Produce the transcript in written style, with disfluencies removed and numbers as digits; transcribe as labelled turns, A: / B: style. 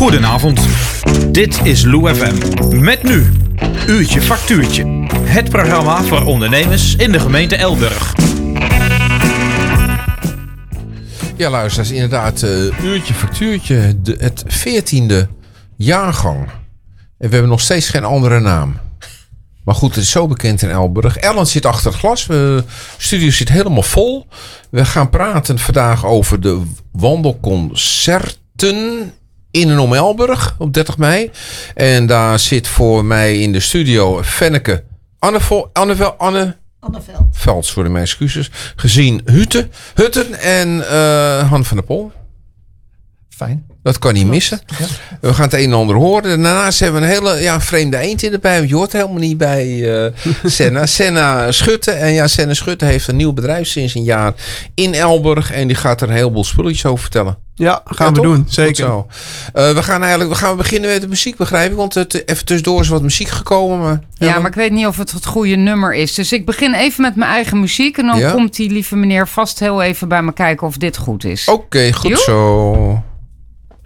A: Goedenavond. Dit is Lou FM. Met nu Uurtje Factuurtje. Het programma voor ondernemers in de gemeente Elburg.
B: Ja, luisteraars, inderdaad, Uurtje Factuurtje, het 14e jaargang. En we hebben nog steeds geen andere naam. Maar goed, het is zo bekend in Elburg. Ellen zit achter het glas. De studio zit helemaal vol. We gaan praten vandaag over de wandelconcerten in en om Elburg op 30 mei. En daar zit voor mij in de studio Fenneke Anne Velds, voor mijn excuses. Gezien Hutten en Han van der Pol.
C: Fijn.
B: Dat kan niet missen. Ja. We gaan het een en ander horen. Daarnaast hebben we een hele vreemde eend in de bij. Want je hoort helemaal niet bij Senna. Senna Schutte. En ja, Senna Schutte heeft een nieuw bedrijf sinds een jaar in Elburg. En die gaat er een heleboel spulletjes over vertellen.
C: Ja, gaan we doen. Zeker.
B: Zo. We gaan beginnen met de muziek, begrijp ik. Want even tussendoor is wat muziek gekomen. Maar,
D: ja, maar ik weet niet of het goede nummer is. Dus ik begin even met mijn eigen muziek. En dan komt die lieve meneer vast heel even bij me kijken of dit goed is.
B: Oké, goed zo.